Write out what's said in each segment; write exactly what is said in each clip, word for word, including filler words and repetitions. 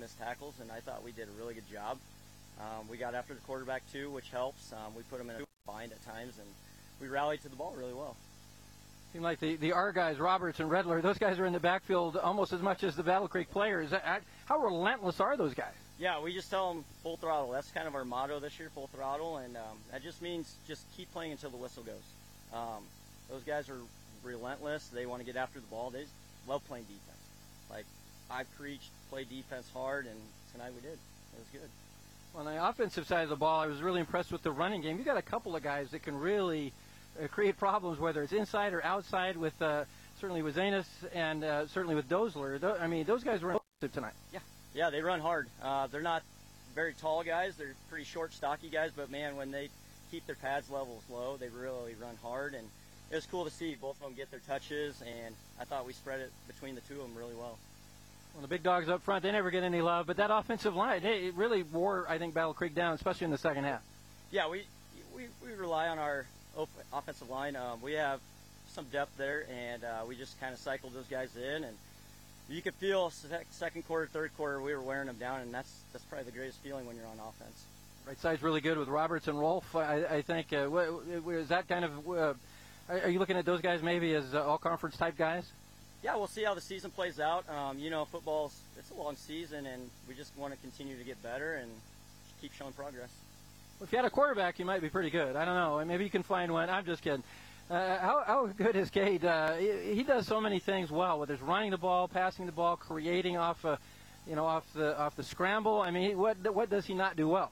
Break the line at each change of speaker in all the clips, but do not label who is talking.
missed tackles, and I thought we did a really good job. Um, we got after the quarterback too, which helps. Um, we put them in a bind at times, and we rallied to the ball really well.
Seemed like the, the R guys, Roberts and Redler, those guys are in the backfield almost as much as the Battle Creek players. How relentless are those guys?
Yeah, we just tell them full throttle. That's kind of our motto this year, full throttle, and um, that just means just keep playing until the whistle goes. Um, those guys are relentless. They want to get after the ball. They love playing defense. Like, I preached, play defense hard, and tonight we did. It was good.
On the offensive side of the ball, I was really impressed with the running game. You got a couple of guys that can really uh, create problems, whether it's inside or outside, with uh, certainly with Zanis and uh, certainly with Dozler. Th- I mean, those guys were impressive tonight.
Yeah, yeah, they run hard. Uh, they're not very tall guys. They're pretty short, stocky guys, but, man, when they keep their pads levels low, they really run hard, and it was cool to see both of them get their touches, and I thought we spread it between the two of them really well.
Well, the big dogs up front, they never get any love, but that offensive line, it, it really wore, I think, Battle Creek down, especially in the second half.
Yeah, we we, we rely on our offensive line. Um, we have some depth there, and uh, we just kind of cycled those guys in, and you could feel sec- second quarter, third quarter, we were wearing them down, and that's that's probably the greatest feeling when you're on offense.
Right side's really good with Roberts and Rolf, I, I think. Uh, is that kind of, uh, are you looking at those guys maybe as uh, all-conference type guys?
Yeah, we'll see how the season plays out. Um, you know, football's, it's a long season, and we just want to continue to get better and keep showing progress.
Well, if you had a quarterback, you might be pretty good. I don't know. Maybe you can find one. I'm just kidding. Uh, how, how good is Cade? Uh, he, he does so many things well, whether it's running the ball, passing the ball, creating off, uh, you know, off the off the scramble. I mean, what what does he not do well?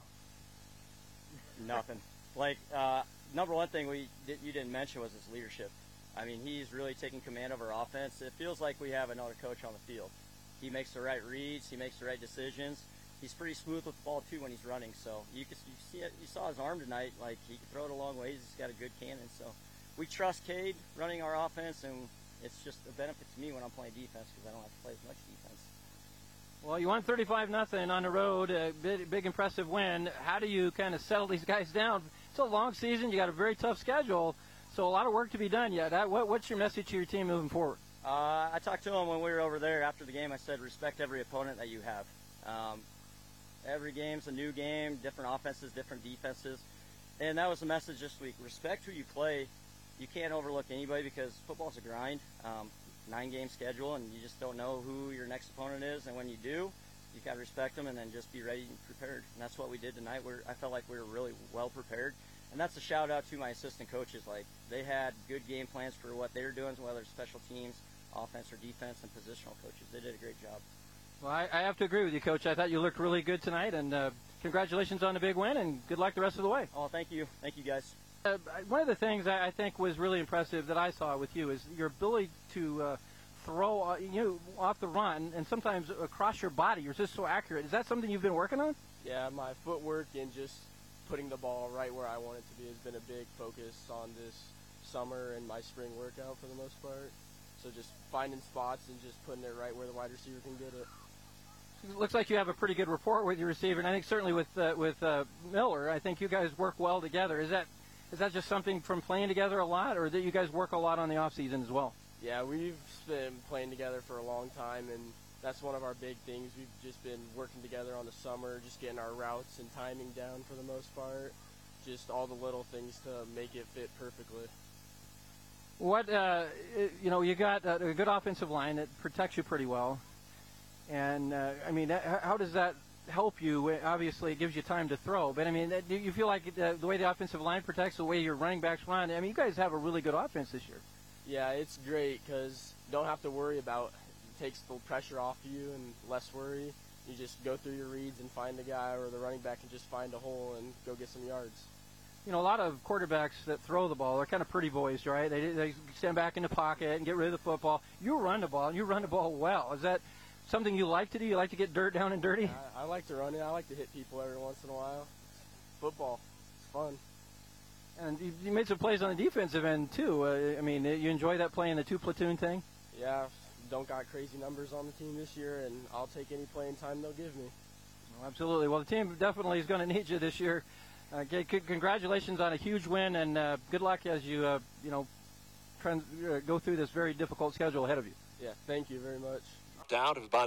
Nothing. Like, uh, number one thing we did, you didn't mention was his leadership. I mean, he's really taking command of our offense. It feels like we have another coach on the field. He makes the right reads. He makes the right decisions. He's pretty smooth with the ball, too, when he's running. So you can you see it. You saw his arm tonight. Like, he can throw it a long ways. He's got a good cannon. So we trust Cade running our offense, and it's just a benefit to me when I'm playing defense because I don't have to play as much defense.
Well, you won thirty-five nothing on the road, a big, big impressive win. How do you kind of settle these guys down? It's a long season. You got a very tough schedule. So a lot of work to be done yet. What, what's your message to your team moving forward?
Uh, I talked to him when we were over there after the game. I said, respect every opponent that you have. Um, every game's a new game, different offenses, different defenses. And that was the message this week. Respect who you play. You can't overlook anybody because football's a grind. Um, nine-game schedule, and you just don't know who your next opponent is. And when you do, you got to respect them and then just be ready and prepared. And that's what we did tonight. We're, I felt like we were really well prepared. And that's a shout out to my assistant coaches. Like, they had good game plans for what they were doing, whether it's special teams, offense or defense, and positional coaches. They did a great job.
Well, I, I have to agree with you, Coach. I thought you looked really good tonight, and uh, congratulations on the big win, and good luck the rest of the way.
Oh, thank you. Thank you, guys.
Uh, one of the things I think was really impressive that I saw with you is your ability to uh, throw uh, you know, off the run and sometimes across your body. You're just so accurate. Is that something you've been working on?
Yeah, my footwork and just putting the ball right where I want it to be has been a big focus on this summer and my spring workout for the most part. So just finding spots and just putting it right where the wide receiver can get it.
It looks like you have a pretty good rapport with your receiver, and I think certainly with uh, with uh, Miller, I think you guys work well together. Is that is that just something from playing together a lot, or that you guys work a lot on the off season as well?
Yeah, we've been playing together for a long time, and that's one of our big things. We've just been working together on the summer, just getting our routes and timing down for the most part. Just all the little things to make it fit perfectly.
What, uh, you know, you got a good offensive line that protects you pretty well. And, uh, I mean, how does that help you? Obviously, it gives you time to throw. But, I mean, do you feel like the way the offensive line protects, the way your running backs run, I mean, you guys have a really good offense this year.
Yeah, it's great because you don't have to worry about it. Takes the pressure off you and less worry. You just go through your reads and find the guy, or the running back can just find a hole and go get some yards.
You know, a lot of quarterbacks that throw the ball, they're kind of pretty boys, right? They they stand back in the pocket and get rid of the football. You run the ball, and you run the ball well. Is that something you like to do? You like to get dirt down and dirty?
I, I like to run it. I like to hit people every once in a while. Football, it's fun.
And you, you made some plays on the defensive end, too. Uh, I mean, you enjoy that playing the two-platoon thing?
Yeah, don't got crazy numbers on the team this year, and I'll take any playing time they'll give me.
Well, absolutely. Well, the team definitely is going to need you this year. Uh, c- congratulations on a huge win, and uh, good luck as you, uh, you know, trans- uh, go through this very difficult schedule ahead of you.
Yeah, thank you very much.
Out of about